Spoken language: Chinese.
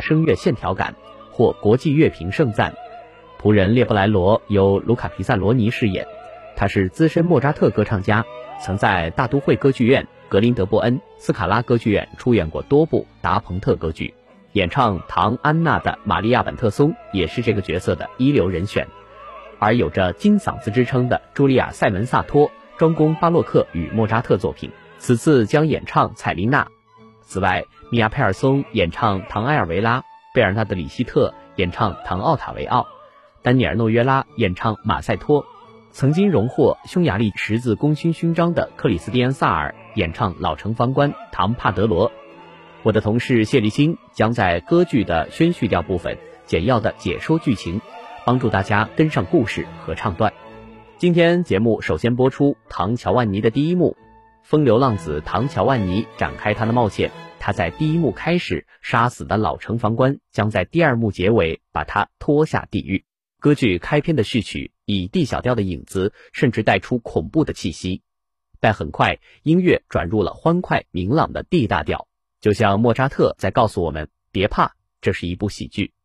声乐线条感，获国际乐评盛赞。仆人列布莱罗由卢卡皮萨罗尼饰演，他是资深莫扎特歌唱家，曾在大都会歌剧院、格林德伯恩、斯卡拉歌剧院出演过多部达蓬特歌剧。演唱唐安娜的玛利亚本特松也是这个角色的一流人选。而有着金嗓子之称的茱莉亚塞门萨托专攻巴洛克与莫扎特作品，此次将演唱采琳娜。此外，米娅佩尔松演唱唐埃尔维拉，贝尔纳德里希特演唱唐奥塔维奥，丹尼尔诺约拉演唱马赛托。曾经荣获匈牙利十字功勋勋章的克里斯蒂安萨尔演唱老城方官唐帕德罗。我的同事谢立新将在歌剧的宣叙调部分简要的解说剧情，帮助大家跟上故事和唱段。今天节目首先播出唐乔万尼的第一幕，风流浪子唐乔万尼展开他的冒险，他在第一幕开始杀死的老城防官，将在第二幕结尾把他拖下地狱。歌剧开篇的序曲以 D 小调的影子，甚至带出恐怖的气息，但很快音乐转入了欢快明朗的 D 大调，就像莫扎特在告诉我们，别怕，这是一部喜剧。